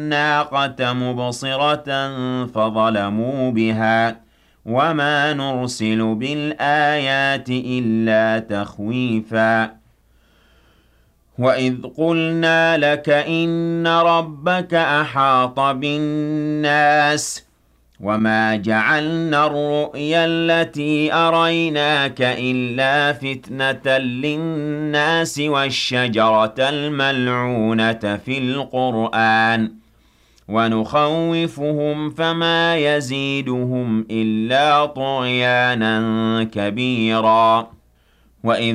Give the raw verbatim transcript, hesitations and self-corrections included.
الناقة مبصرة فظلموا بها وما نرسل بالآيات إلا تخويفا وإذ قلنا لك إن ربك أحاط بالناس وما جعلنا الرؤيا التي أريناك إلا فتنة للناس والشجرة الملعونة في القرآن ونخوفهم فما يزيدهم إلا طغيانا كبيرا وإذ